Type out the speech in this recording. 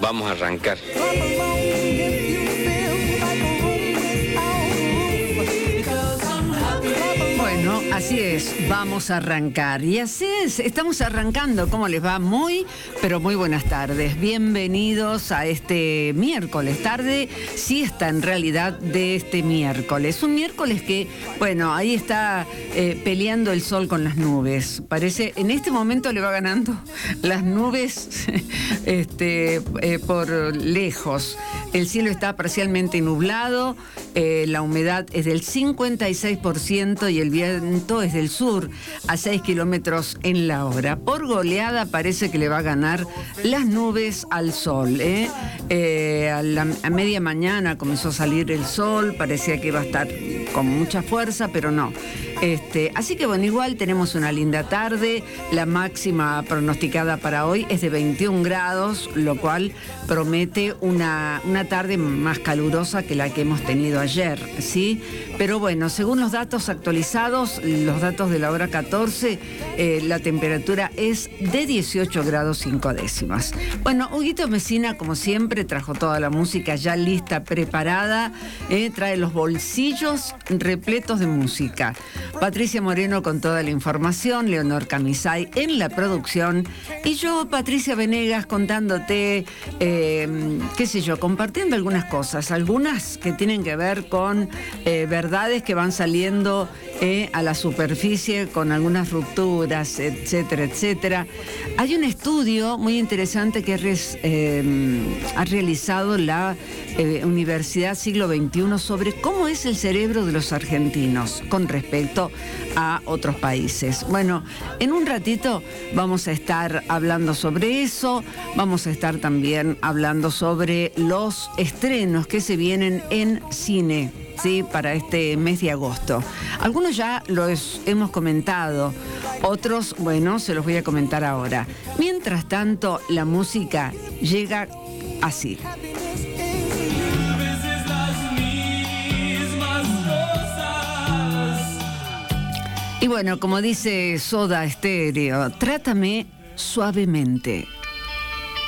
Vamos a arrancar. Bueno, así es, vamos a arrancar. Y así es, estamos arrancando. ¿Cómo les va? Muy, pero muy buenas tardes. Bienvenidos a este miércoles, tarde siesta en realidad de este miércoles. Un miércoles que, bueno, ahí está peleando el sol con las nubes. Parece, en este momento le va ganando las nubes por lejos. El cielo está parcialmente nublado, la humedad es del 56% y el viento es del sur a 6 kilómetros en la hora. Por goleada parece que le va a ganar las nubes al sol. A media mañana comenzó a salir el sol, parecía que iba a estar con mucha fuerza, pero no. Así que bueno, igual tenemos una linda tarde. La máxima pronosticada para hoy es de 21 grados, lo cual promete una tarde más calurosa que la que hemos tenido ayer, ¿sí? Pero bueno, según los datos actualizados, los datos de la hora 14, la temperatura es de 18 grados 5 décimas. Bueno, Huguito Mesina, como siempre, trajo toda la música ya lista, preparada, trae los bolsillos repletos de música. Patricia Moreno con toda la información, Leonor Camisay en la producción y yo, Patricia Venegas, contándote, compartiendo algunas cosas, algunas que tienen que ver con verdades que van saliendo a la superficie con algunas rupturas, etcétera, etcétera. Hay un estudio muy interesante que ha realizado la Universidad Siglo XXI sobre cómo es el cerebro de los argentinos con respecto a otros países. Bueno, en un ratito vamos a estar hablando sobre eso, vamos a estar también hablando sobre los estrenos que se vienen en cine, ¿sí? Para este mes de agosto. Algunos ya los hemos comentado, otros, bueno, se los voy a comentar ahora. Mientras tanto, la música llega así. Y bueno, como dice Soda Stereo, trátame suavemente.